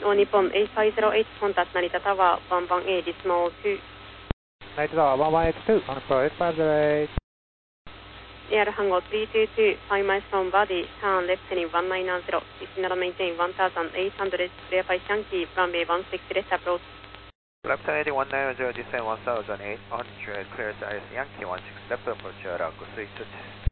All Nippon 8508, contact Narita Tower 118 decimal 2. Narita Tower 1182, on Pro 8508. Air 番号322, 5 miles from body, turn left heading 1990, signal maintain 1800, verify Yankee, runway 16 left approach. Left heading 190, descend 1008, 100, clears IS Yankee 16 left approach, Arago 3 to test.